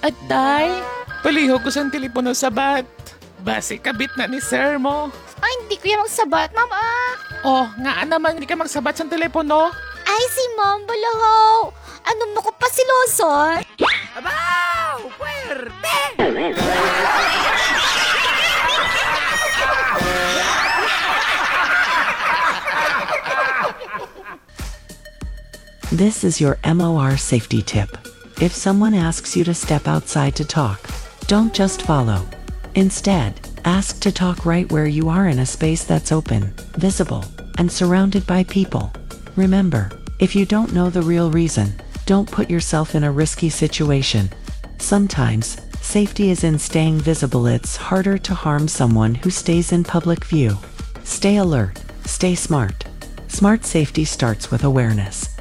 Aday, palihog ko sa telepono sabat. Basi kabit na ni sir mo. Ay, hindi ko yan magsabat, mama. Oh, nga naman hindi ka magsabat sa telepono. Ay, si Mom Bulahaw. Ano mo ko pa siloson? Abaw! Puwerte! This is your MOR safety tip. If someone asks you to step outside to talk, don't just follow. Instead, ask to talk right where you are in a space that's open, visible, and surrounded by people. Remember, if you don't know the real reason, don't put yourself in a risky situation. Sometimes, safety is in staying visible. It's harder to harm someone who stays in public view. Stay alert, stay smart. Smart safety starts with awareness.